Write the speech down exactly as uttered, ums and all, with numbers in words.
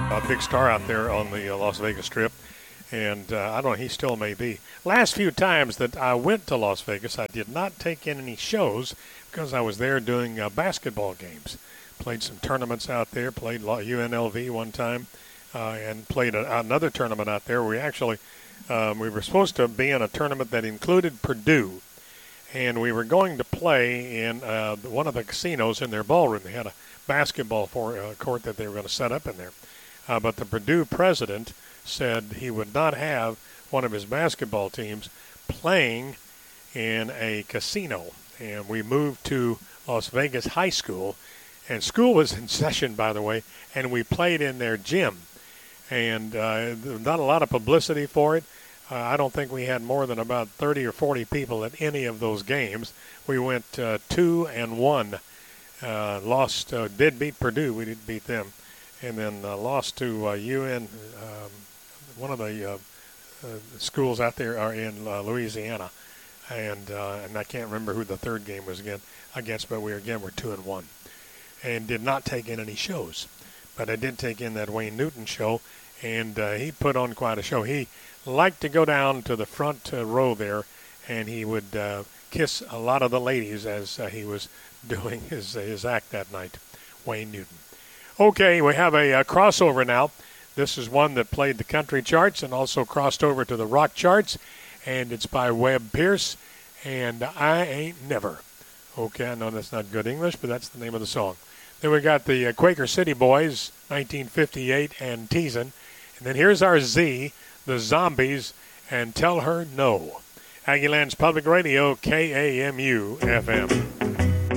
a big star out there on the uh, Las Vegas Strip. And uh, I don't know, he still may be. Last few times that I went to Las Vegas, I did not take in any shows because I was there doing uh, basketball games. Played some tournaments out there, played U N L V one time, uh, and played a, another tournament out there. We actually, um, we were supposed to be in a tournament that included Purdue. And we were going to play in uh, one of the casinos in their ballroom. They had a basketball for, uh, court that they were going to set up in there. Uh, but the Purdue president said he would not have one of his basketball teams playing in a casino. And we moved to Las Vegas High School. And school was in session, by the way, and we played in their gym. And uh, not a lot of publicity for it. Uh, I don't think we had more than about thirty or forty people at any of those games. We went uh, two and one. Uh, lost, uh, did beat Purdue. We did beat them. And then uh, lost to uh, U N, um, one of the uh, uh, schools out there are in uh, Louisiana. And uh, and I can't remember who the third game was again against, but we again were two and one. And did not take in any shows. But I did take in that Wayne Newton show, and uh, he put on quite a show. He liked to go down to the front uh, row there, and he would uh, kiss a lot of the ladies as uh, he was doing his uh, his act that night, Wayne Newton. Okay, we have a, a crossover now. This is one that played the country charts and also crossed over to the rock charts, and it's by Webb Pierce, and I Ain't Never. Okay, I know that's not good English, but that's the name of the song. Then we got the uh, Quaker City Boys, nineteen fifty-eight, and Teasin'. And then here's our Z, the Zombies, and Tell Her No. Aggieland's Public Radio, K A M U F M.